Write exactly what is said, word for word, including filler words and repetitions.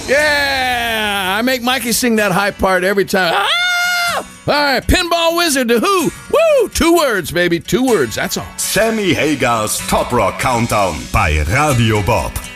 Yeah, I make Mikey sing that high part every time. Ah! All right, Pinball Wizard to who? Woo! Two words, baby, two words, that's all. Sammy Hagers Top Rock Countdown bei Radio Bob.